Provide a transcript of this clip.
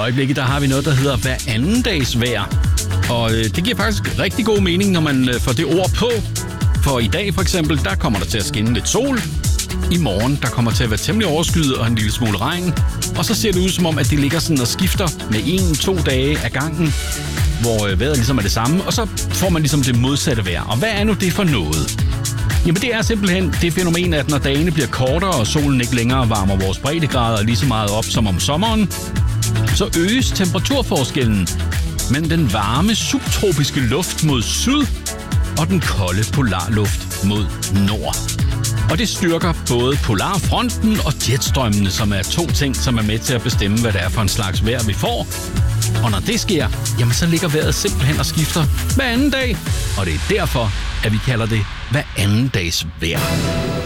øjeblikket, der har vi noget, der hedder hver anden dags vejr. Og det giver faktisk rigtig god mening, når man får det ord på. For i dag for eksempel, der kommer der til at skinne lidt sol. I morgen, der kommer til at være temmelig overskyet og en lille smule regn. Og så ser det ud som om, at det ligger sådan og skifter med 1-2 dage ad gangen, hvor vejret ligesom er det samme. Og så får man ligesom det modsatte vejr. Og hvad er nu det for noget? Jamen det er simpelthen det fænomen, at når dagene bliver kortere, og solen ikke længere varmer vores breddegrader lige så meget op som om sommeren, så øges temperaturforskellen mellem den varme subtropiske luft mod syd og den kolde polarluft mod nord. Og det styrker både polarfronten og jetstrømmene, som er 2 ting, som er med til at bestemme, hvad det er for en slags vejr, vi får. Og når det sker, jamen så ligger vejret simpelthen og skifter hver anden dag. Og det er derfor, at vi kalder det hver anden dags vejr.